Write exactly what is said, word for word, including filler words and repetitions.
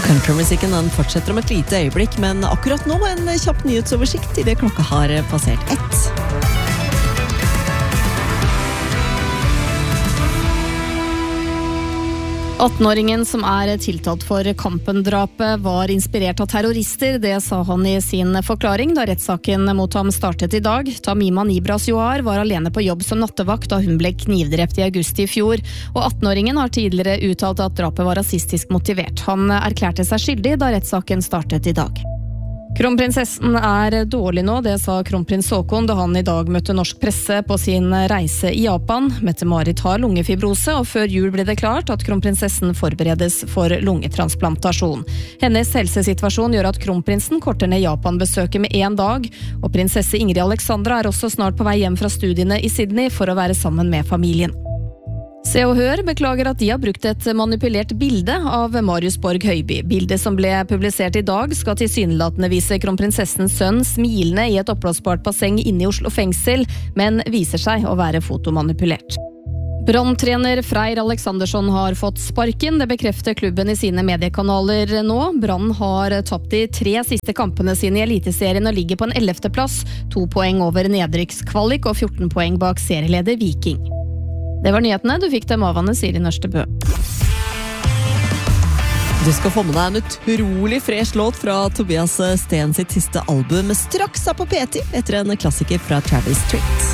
Countrymusikken den fortsetter om et lite øyeblikk, men akkurat nå en kjapp nyhetsoversikt i det klokka har passert ett. atten-åringen som er tiltalt for Kampen-drapet var inspirert av terrorister, det sa han i sin forklaring da rettssaken mot ham startet i dag. Tamima Nibras Johar var alene på jobb som nattevakt da hun ble knivdrept i august i fjor, og atten-åringen har tidligere uttalt at drapet var rasistisk motivert. Han erklærte seg skyldig da rettssaken startet i dag. Kronprinsessen er dårlig nå, det sa kronprins Haakon da han i dag møtte norsk presse på sin reise i Japan. Mette-Marit har lungefibrose, og før jul ble det klart at kronprinsessen forberedes for lungetransplantasjon. Hennes helsesituasjon gjør at kronprinsen korter ned Japan-besøket med en dag, og prinsesse Ingrid Alexandra er også snart på vei hjem fra studiene i Sydney for å være sammen med familien. Se og Hør beklager at de har brukt et manipulert bilde av Marius Borg Høiby. Bildet som ble publisert i dag skal tilsynelatende vise kronprinsessens sønn smilende i et oppblåsbart basseng inne i Oslo fengsel, men viser seg å være fotomanipulert. Brann-trener Freyr Alexandersson har fått sparken, det bekrefter klubben i sine mediekanaler nå. Brann har tapt de tre siste kampene sine i Eliteserien og ligger på en ellevte plass, to poeng over nedrykkskvalik og fjorten poeng bak serieleder Viking. Det var nyhetene, du fikk dem av Anne Siri Nørstebø. Du skal få med deg en utrolig fresh låt fra Tobias Sten sitt siste album straks er på P ti etter en klassiker fra Travis Street.